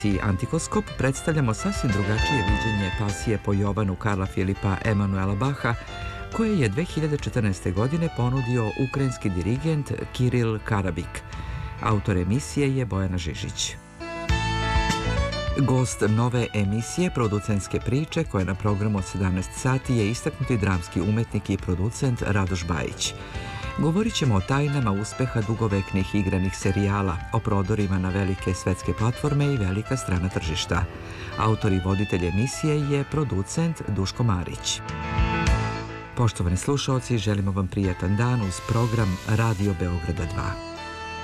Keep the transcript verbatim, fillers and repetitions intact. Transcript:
Antikoskop predstavljamo sasvim drugačije viđenje pasije po Jovanu Karla Filipa Emanuela Baha, koje je dve hiljade četrnaeste. godine ponudio ukrajinski dirigent Kiril Karabik. Autor emisije je Bojana Žižić. Gost nove emisije Producentske priče, koja je na programu od sedamnaest sati, je istaknuti dramski umetnik i producent Radoš Bajić. Govorit ćemo o tajnama uspeha dugoveknih igranih serijala, o prodorima na velike svetske platforme i velika strana tržišta. Autor i voditelj emisije je producent Duško Marić. Poštovani slušaoci, želimo vam prijatan dan uz program Radio Beograda dva.